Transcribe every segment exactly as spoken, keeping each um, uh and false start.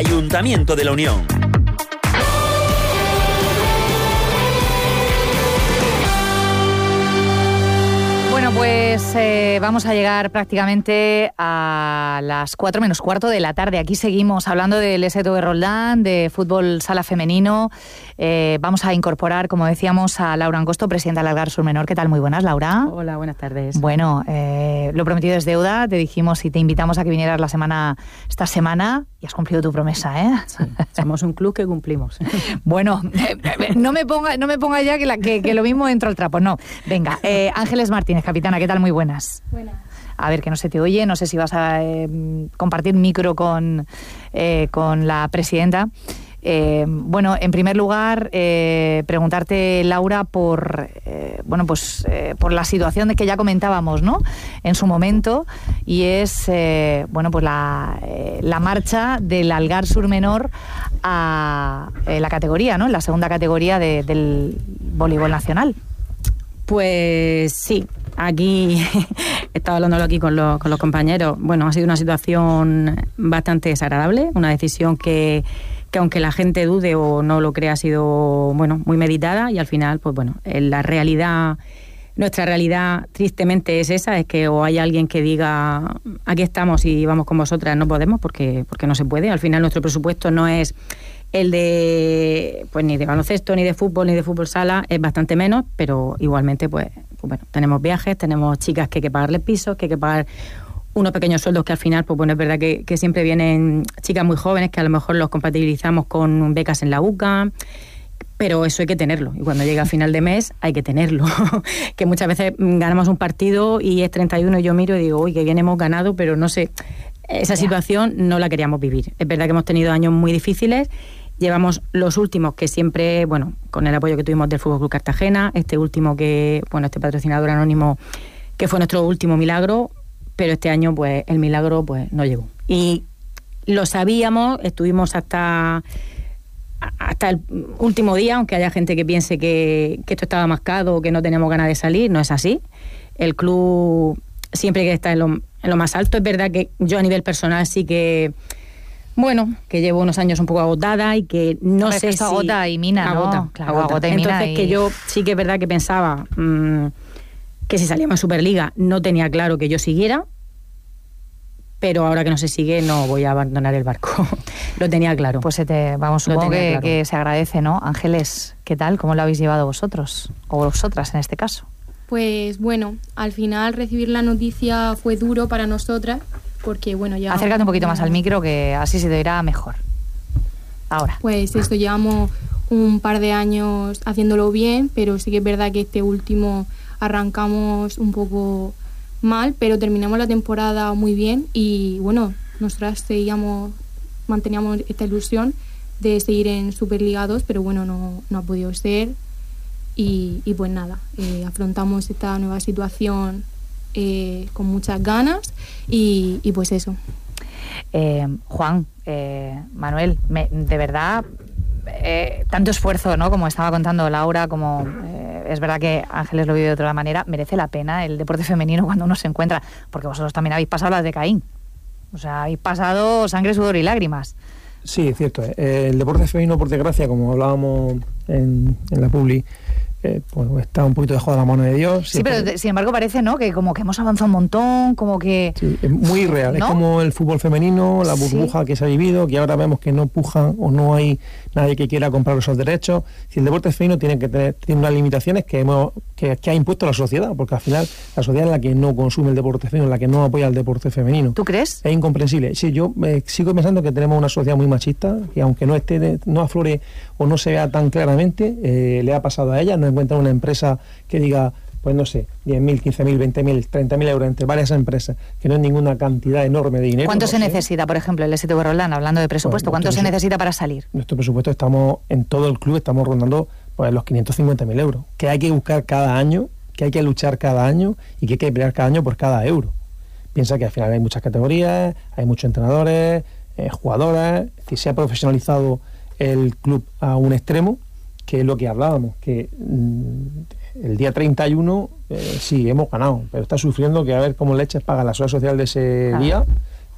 Ayuntamiento de la Unión. Bueno, pues eh, vamos a llegar prácticamente a las cuatro menos cuarto de la tarde. Aquí seguimos hablando del S T V Roldán, de fútbol sala femenino. Eh, vamos a incorporar, como decíamos, a Laura Angosto, presidenta del Algar Sur Menor. ¿Qué tal? Muy buenas, Laura. Hola, buenas tardes. Bueno, eh, lo prometido es deuda. Te dijimos y te invitamos a que vinieras la semana, esta semana, y has cumplido tu promesa, ¿eh? Sí, somos un club que cumplimos. Bueno, eh, no me ponga, no me ponga ya que, la, que, que lo mismo entro al trapo. No, venga. Eh, Ángeles Martínez, capitana, ¿qué tal? Muy buenas. Buenas. A ver, que no se te oye, no sé si vas a eh, compartir micro con, eh, con la presidenta. Eh, bueno, en primer lugar, eh, preguntarte, Laura, por eh, bueno, pues eh, por la situación de que ya comentábamos, ¿no? En su momento, y es eh, bueno, pues la, eh, la marcha del Algar Sur Menor a eh, la categoría, ¿no? La segunda categoría de, del voleibol nacional. Pues sí, aquí he estado hablándolo aquí con los, con los compañeros. Bueno, ha sido una situación bastante desagradable, una decisión que que aunque la gente dude o no lo crea, ha sido, bueno, muy meditada, y al final, pues bueno, la realidad, nuestra realidad tristemente es esa, es que o hay alguien que diga, aquí estamos y vamos con vosotras, no podemos, porque, porque no se puede. Al final nuestro presupuesto no es el de, pues ni de baloncesto, ni de fútbol, ni de fútbol sala, es bastante menos, pero igualmente, pues, pues bueno, tenemos viajes, tenemos chicas que hay que pagarles pisos, que hay que pagar unos pequeños sueldos que al final, pues bueno, es verdad que, que siempre vienen chicas muy jóvenes que a lo mejor los compatibilizamos con becas en la U C A, pero eso hay que tenerlo, y cuando llega a final de mes hay que tenerlo. Que muchas veces ganamos un partido y es treinta y uno y yo miro y digo, uy, que bien hemos ganado, pero no sé, esa situación no la queríamos vivir. Es verdad que hemos tenido años muy difíciles, llevamos los últimos que siempre, bueno, con el apoyo que tuvimos del Fútbol Club Cartagena, este último que, bueno, este patrocinador anónimo que fue nuestro último milagro, pero este año pues el milagro pues no llegó. Y lo sabíamos, estuvimos hasta hasta el último día, aunque haya gente que piense que, que esto estaba mascado o que no tenemos ganas de salir, no es así. El club siempre que está en lo, en lo más alto. Es verdad que yo a nivel personal sí que, bueno, que llevo unos años un poco agotada y que no Hombre, sé esto si... agota y mina, agota, ¿no? Claro, agota. agota y mina. Entonces y... que yo sí que es verdad que pensaba... Mmm, que si salíamos en Superliga no tenía claro que yo siguiera, pero ahora que no se sigue no voy a abandonar el barco. Lo tenía claro. Pues se te, vamos, supongo que, claro. que se agradece, ¿no? Ángeles, ¿qué tal? ¿Cómo lo habéis llevado vosotros? O vosotras en este caso. Pues bueno, al final recibir la noticia fue duro para nosotras, porque bueno, ya... Acércate un poquito más al micro, que así se te oirá mejor. Ahora. Pues esto, llevamos un par de años haciéndolo bien, pero sí que es verdad que este último... arrancamos un poco mal, pero terminamos la temporada muy bien y bueno, nosotras seguíamos, manteníamos esta ilusión de seguir en Superliga dos, pero bueno, no, no ha podido ser y, y pues nada, eh, afrontamos esta nueva situación eh, con muchas ganas y, y pues eso. Eh, Juan, eh, Manuel, me, de verdad... Eh, tanto esfuerzo, ¿no? Como estaba contando Laura, como eh, es verdad que Ángeles lo vive de otra manera, merece la pena el deporte femenino cuando uno se encuentra, porque vosotros también habéis pasado las de Caín, o sea, habéis pasado sangre, sudor y lágrimas. Sí, es cierto. Eh, el deporte femenino, por desgracia, como hablábamos en, en la publi, eh, bueno, está un poquito dejado de la mano de Dios. Sí, pero de, sin embargo parece, ¿no?, que como que hemos avanzado un montón, como que... Sí, es muy irreal, ¿no? Es como el fútbol femenino, la burbuja sí. que se ha vivido, que ahora vemos que no pujan o no hay nadie que quiera comprar esos derechos. Si el deporte femenino tiene que tener tiene unas limitaciones que, hemos, que, que ha impuesto la sociedad, porque al final la sociedad es la que no consume el deporte femenino, la que no apoya el deporte femenino. ¿Tú crees? Es incomprensible. Sí, yo eh, sigo pensando que tenemos una sociedad muy machista, que aunque no esté, no aflore o no se vea tan claramente, eh, le ha pasado a ella, no encuentra una empresa que diga, pues no sé, diez mil, quince mil, veinte mil, treinta mil euros entre varias empresas, que no es ninguna cantidad enorme de dinero. ¿Cuánto no se sé. necesita, por ejemplo, el S T V Roldán, hablando de presupuesto, pues, cuánto se necesita para salir? Nuestro presupuesto, estamos en todo el club, estamos rondando pues los quinientos cincuenta mil euros, que hay que buscar cada año, que hay que luchar cada año y que hay que pelear cada año por cada euro. Piensa que al final hay muchas categorías, hay muchos entrenadores, eh, jugadoras, es decir, se ha profesionalizado el club a un extremo, que es lo que hablábamos, que mmm, el día treinta y uno eh, sí, hemos ganado, pero está sufriendo que a ver cómo leches paga la seguridad social de ese ah. día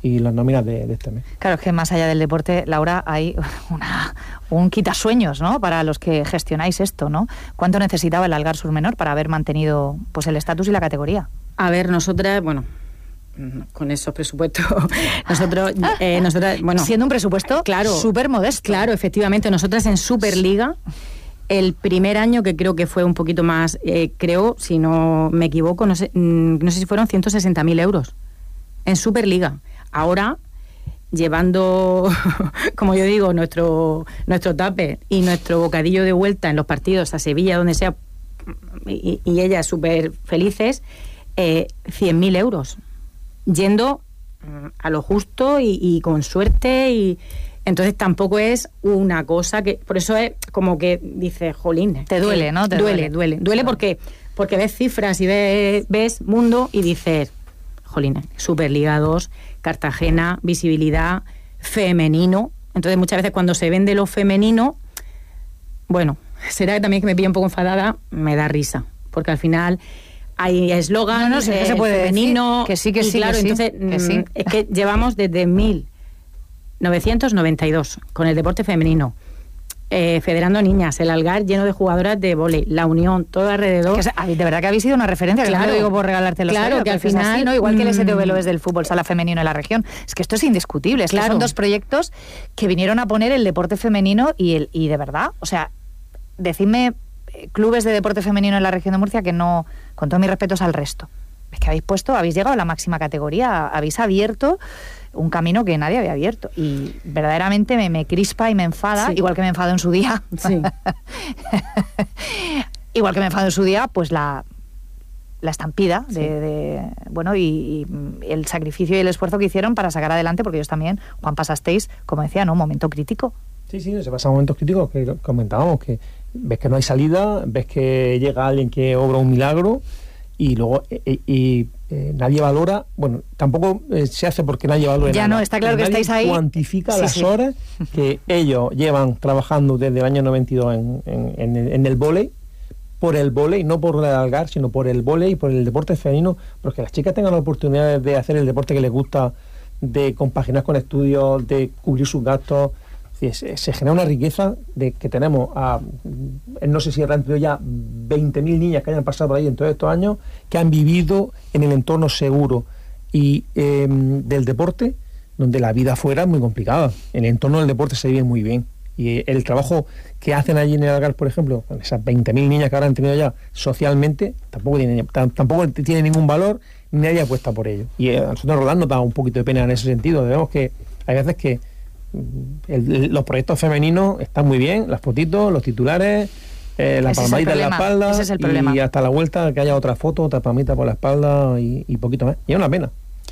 y las nóminas de, de este mes. Claro, es que más allá del deporte, Laura, hay una, un quitasueños, ¿no?, para los que gestionáis esto, ¿no? ¿Cuánto necesitaba el Algar Sur Menor para haber mantenido pues el estatus y la categoría? A ver, nosotras, bueno, con esos presupuestos, nosotros, eh, nosotras, bueno... Siendo un presupuesto claro, súper modesto. Claro, efectivamente, nosotras en Superliga, el primer año, que creo que fue un poquito más, eh, creo, si no me equivoco, no sé, no sé si fueron ciento sesenta mil euros en Superliga. Ahora, llevando, como yo digo, nuestro nuestro tape y nuestro bocadillo de vuelta en los partidos a Sevilla, donde sea, y, y ellas súper felices, eh, cien mil euros. Yendo a lo justo y, y con suerte, y entonces tampoco es una cosa que, por eso es como que dices, jolín, te duele, ¿no? Te duele, duele, duele, duele porque porque ves cifras y ves, ves mundo y dices, jolín, Superliga dos, Cartagena, visibilidad, femenino. Entonces muchas veces cuando se vende lo femenino, bueno, será también que me pilla un poco enfadada, me da risa, porque al final hay eslogan, no, no, sí, eh, se puede femenino, decir, que sí, que sí, claro, que sí, entonces que sí. Es que llevamos desde mil novecientos noventa y dos con el deporte femenino, eh, federando niñas, el Algar lleno de jugadoras de vóley, la Unión, todo alrededor. Es que, de verdad que habéis sido una referencia, claro, que no lo digo por regalarte los claro, suelos, que al final, así, ¿no? Igual que el S T V lo es mmm, del fútbol sala femenino en la región. Es que esto es indiscutible, es claro. que son dos proyectos que vinieron a poner el deporte femenino y el y de verdad, o sea, decidme clubes de deporte femenino en la región de Murcia que no, con todos mis respetos al resto, es que habéis puesto, habéis llegado a la máxima categoría, habéis abierto un camino que nadie había abierto y verdaderamente me, me crispa y me enfada, sí. igual que me enfado en su día, sí. igual que me enfado en su día, pues la la estampida de, sí. de bueno y, y el sacrificio y el esfuerzo que hicieron para sacar adelante, porque ellos también, Juan, pasasteis, como decía, ¿no?, un momento crítico. Sí, sí, se pasan momentos críticos que comentábamos, que ves que no hay salida, ves que llega alguien que obra un milagro y luego y, y, eh, nadie valora, bueno, tampoco eh, se hace porque nadie valora ya nada. No, está claro que nadie estáis ahí. Cuantifica sí, las sí. horas que ellos llevan trabajando desde el año noventa y dos en, en, en el, en el vóley, por el vóley, no por el Algar, sino por el vóley y por el deporte femenino, porque las chicas tengan la oportunidad de hacer el deporte que les gusta, de compaginar con estudios, de cubrir sus gastos. Se, se genera una riqueza de que tenemos a, no sé si habrán tenido ya veinte mil niñas que hayan pasado por ahí en todos estos años, que han vivido en el entorno seguro y eh, del deporte, donde la vida afuera es muy complicada. En el entorno del deporte se vive muy bien. Y el trabajo que hacen allí en el Algar, por ejemplo, con esas veinte mil niñas que ahora han tenido ya socialmente, tampoco tiene, tampoco tiene ningún valor, ni nadie apuesta por ello. Y a nosotros Roland nos da un poquito de pena en ese sentido. Vemos que hay veces que El, el, los proyectos femeninos están muy bien, las fotitos, los titulares, eh, la palmadita en la espalda, ese es el y problema. Hasta la vuelta que haya otra foto, otra palmita por la espalda y, y poquito más. Y es una pena.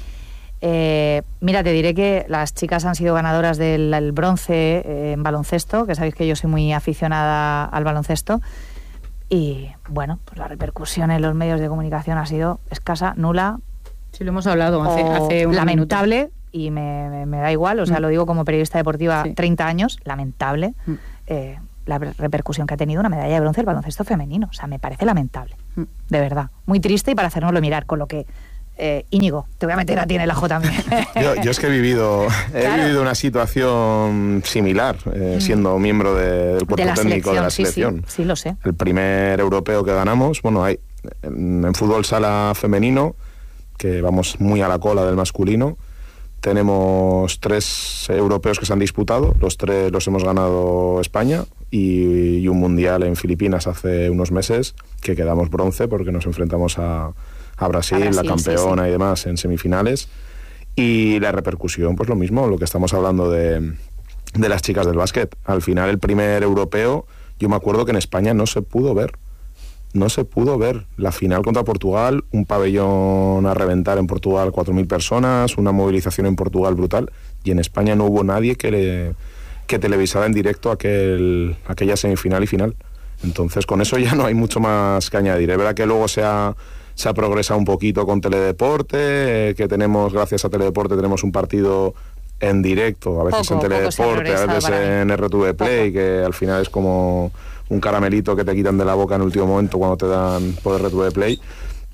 Eh, mira, te diré que las chicas han sido ganadoras del el bronce eh, en baloncesto, que sabéis que yo soy muy aficionada al baloncesto, y bueno, pues la repercusión en los medios de comunicación ha sido escasa, nula. Sí, lo hemos hablado hace, hace un lamentable. Minutos. Y me, me, me da igual, o sea, mm. lo digo como periodista deportiva, sí. treinta años, lamentable, mm. eh, la repercusión que ha tenido una medalla de bronce el baloncesto femenino. O sea, me parece lamentable, mm. de verdad. Muy triste y para hacérnoslo mirar, con lo que, eh, Íñigo, te voy a meter a ti en el ajo también. yo, yo es que he vivido, he claro. vivido una situación similar, eh, siendo mm. miembro de, del cuerpo de técnico de la selección. Sí, sí, sí, lo sé. El primer europeo que ganamos, bueno, hay en, en fútbol sala femenino, que vamos muy a la cola del masculino. Tenemos tres europeos que se han disputado, los tres los hemos ganado España y, y un mundial en Filipinas hace unos meses que quedamos bronce porque nos enfrentamos a, a, Brasil, a Brasil, la campeona sí, sí. y demás en semifinales. Y la repercusión, pues lo mismo, lo que estamos hablando de, de las chicas del básquet. Al final el primer europeo, yo me acuerdo que en España no se pudo ver. No se pudo ver la final contra Portugal, un pabellón a reventar en Portugal, cuatro mil personas, una movilización en Portugal brutal, y en España no hubo nadie que, le, que televisara en directo aquel, aquella semifinal y final. Entonces con eso ya no hay mucho más que añadir. Es verdad que luego se ha, se ha progresado un poquito con Teledeporte, eh, que tenemos, gracias a Teledeporte, tenemos un partido en directo, a veces poco, en Teledeporte, a veces en R T V Play, poco. Que al final es como un caramelito que te quitan de la boca en el último momento cuando te dan por R T V Play,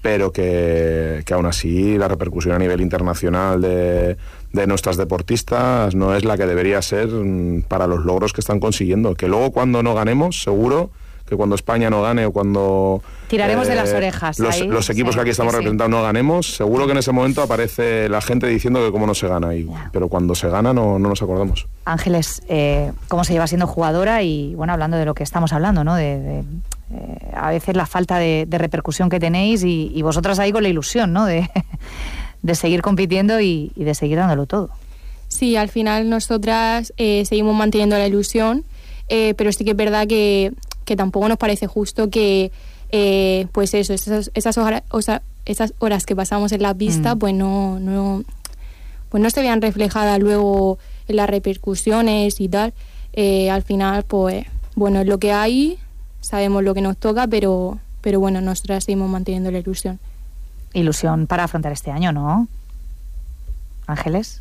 pero que, que aún así la repercusión a nivel internacional de, de nuestras deportistas no es la que debería ser para los logros que están consiguiendo. Que luego cuando no ganemos, seguro que cuando España no gane o cuando... Tiraremos eh, de las orejas. Los, ahí. los equipos sí, que aquí estamos sí, representando no ganemos, seguro que en ese momento aparece la gente diciendo que cómo no se gana. Y, yeah. Pero cuando se gana no, no nos acordamos. Ángeles, eh, ¿cómo se lleva siendo jugadora? Y bueno, hablando de lo que estamos hablando, ¿no? De, de eh, a veces la falta de, de repercusión que tenéis y, y vosotras ahí con la ilusión, ¿no? De, de seguir compitiendo y, y de seguir dándolo todo. Sí, al final nosotras eh, seguimos manteniendo la ilusión, eh, pero sí que es verdad que que tampoco nos parece justo que, eh, pues eso, esas, esas, horas, o sea, esas horas que pasamos en la pista, mm. pues no, no, pues no se vean reflejadas luego en las repercusiones y tal. Eh, al final, pues, bueno, es lo que hay, sabemos lo que nos toca, pero, pero bueno, nosotras seguimos manteniendo la ilusión. Ilusión para afrontar este año, ¿no? Ángeles.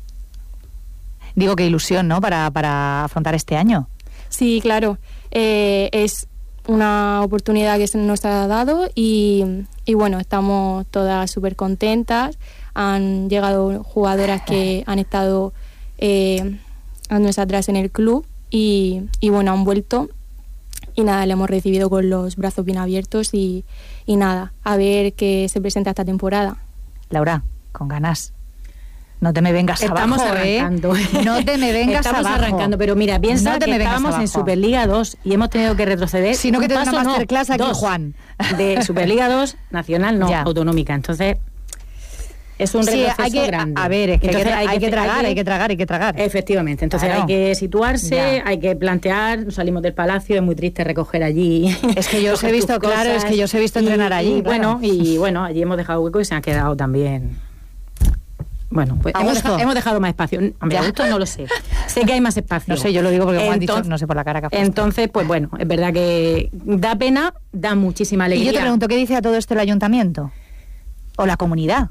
Digo que ilusión, ¿no? Para, para afrontar este año. Sí, claro. Eh, es una oportunidad que se nos ha dado y, y bueno, estamos todas súper contentas. Han llegado jugadoras que han estado eh, años atrás en el club y, y bueno, han vuelto y nada, le hemos recibido con los brazos bien abiertos y, y nada, a ver qué se presenta esta temporada. Laura, con ganas. No te me vengas estamos abajo, arrancando. ¿eh? No te me vengas estamos abajo. Estamos arrancando, pero mira, piensa no que estábamos en Superliga dos y hemos tenido que retroceder. Sino que te da una masterclass no, aquí, dos, Juan. De Superliga dos, nacional, no, ya. autonómica. Entonces, es un retroceso sí, hay que, grande. A ver, es que, Entonces, hay, que, hay, que tragar, hay que hay que tragar, hay que tragar. Efectivamente. Entonces claro. hay que situarse, ya. hay que plantear, salimos del palacio, es muy triste recoger allí. Es que yo os he visto, claro, es que yo os he visto entrenar y, allí. Y, claro. bueno, y bueno, allí hemos dejado hueco y se ha quedado también... Bueno, pues hemos dejado, hemos dejado más espacio. Hombre, a gusto no lo sé. Sé que hay más espacio. No sé, yo lo digo porque como entonces, han dicho, no sé por la cara que ha puesto. Entonces, pues bueno, es verdad que da pena, da muchísima alegría. Y yo te pregunto, ¿qué dice a todo esto el ayuntamiento? ¿O la comunidad?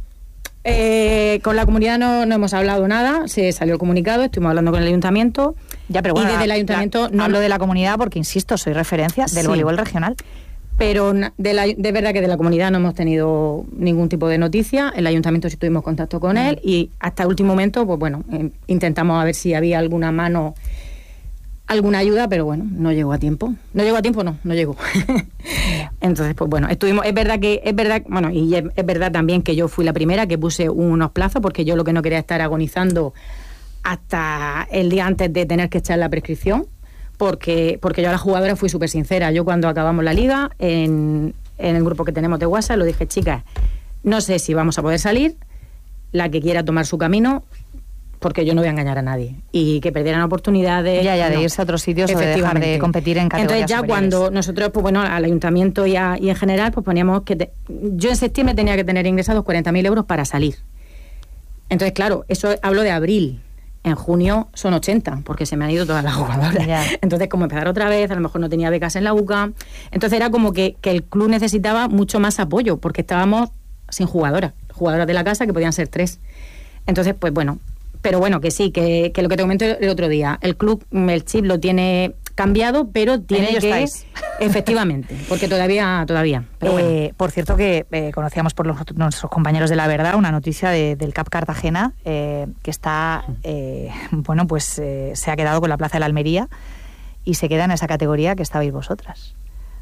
Eh, con la comunidad no, no hemos hablado nada, se salió el comunicado, estuvimos hablando con el ayuntamiento. Ya, pero bueno, y desde el ayuntamiento... La, no hablo de la comunidad porque, insisto, soy referencia del sí. voleibol regional. Pero de, la, de verdad que de la comunidad no hemos tenido ningún tipo de noticia. El ayuntamiento sí tuvimos contacto con él y hasta el último momento, pues bueno, eh, intentamos a ver si había alguna mano, alguna ayuda, pero bueno, no llegó a tiempo. No llegó a tiempo, no, no llegó. Entonces, pues bueno, estuvimos, es verdad que, es verdad, bueno, y es, es verdad también que yo fui la primera que puse unos plazos porque yo lo que no quería estar agonizando hasta el día antes de tener que echar la prescripción. Porque, porque yo a la jugadora fui súper sincera. Yo cuando acabamos la liga, en, en el grupo que tenemos de WhatsApp, lo dije, chicas, no sé si vamos a poder salir, la que quiera tomar su camino, porque yo no voy a engañar a nadie. Y que perdieran oportunidades... Ya, ya, no. de irse a otros sitios o de dejar de competir en categorías Entonces ya superiores. Cuando nosotros, pues bueno, al ayuntamiento y, a, y en general, pues poníamos que... Te, yo en septiembre tenía que tener ingresados cuarenta mil euros para salir. Entonces, claro, eso hablo de abril. En junio son ochenta, porque se me han ido todas las jugadoras. Ya. Entonces, como empezar otra vez, a lo mejor no tenía becas en la U C A. Entonces era como que, que el club necesitaba mucho más apoyo, porque estábamos sin jugadoras, jugadoras de la casa que podían ser tres. Entonces, pues bueno, pero bueno, que sí, que, que lo que te comenté el otro día, el club, el chip lo tiene cambiado, pero tiene que... Estáis. Efectivamente, porque todavía... todavía pero eh, bueno. Por cierto que eh, conocíamos por los, nuestros compañeros de La Verdad una noticia de, del C A P Cartagena eh, que está, eh, bueno, pues eh, se ha quedado con la Plaza de la Almería y se queda en esa categoría que estabais vosotras.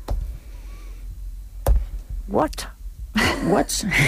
What? What?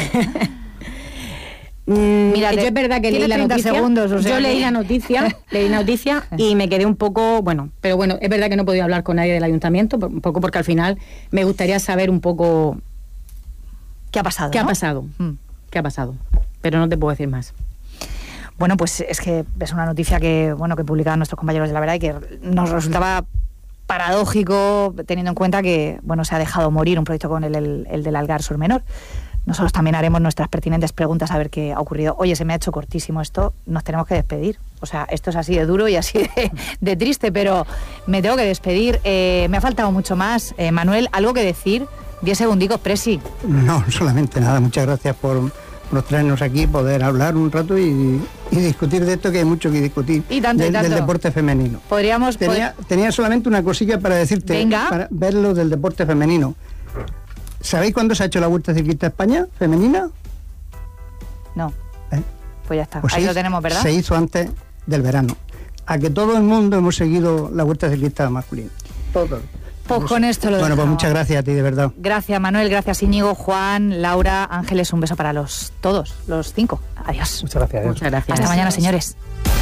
Mira, yo es verdad que leí la noticia. Segundos, o sea, yo leí la noticia, leí la noticia y me quedé un poco, bueno, pero bueno, es verdad que no he podido hablar con nadie del ayuntamiento, un poco porque al final me gustaría saber un poco qué ha pasado. ¿Qué ¿no? ha pasado? Mm. ¿Qué ha pasado? Pero no te puedo decir más. Bueno, pues es que es una noticia que, bueno, que publicaban nuestros compañeros de La Verdad y que nos resultaba paradójico teniendo en cuenta que, bueno, se ha dejado morir un proyecto con el, el, el del Algar Sur Menor. Nosotros también haremos nuestras pertinentes preguntas a ver qué ha ocurrido. Oye, se me ha hecho cortísimo esto, nos tenemos que despedir. O sea, esto es así de duro y así de, de triste, pero me tengo que despedir. Eh, me ha faltado mucho más. Eh, Manuel, ¿algo que decir? Diez segundicos, Presi. No, solamente nada. Muchas gracias por, por traernos aquí, poder hablar un rato y, y discutir de esto, que hay mucho que discutir. Y tanto, del, y tanto. Del deporte femenino. Podríamos... Tenía, pod- tenía solamente una cosilla para decirte. Venga. Para ver lo del deporte femenino. ¿Sabéis cuándo se ha hecho la Vuelta Ciclista a España femenina? No. ¿Eh? Pues ya está. Pues Ahí se lo hizo- tenemos, ¿verdad? Se hizo antes del verano. A que todo el mundo hemos seguido la Vuelta Ciclista masculina. Todo. Pues con esto lo Bueno, pues dejamos. muchas gracias a ti, de verdad. Gracias, Manuel. Gracias, Íñigo, Juan, Laura, Ángeles. Un beso para los todos, los cinco. Adiós. Muchas gracias. Adiós. Muchas gracias. Hasta mañana, señores.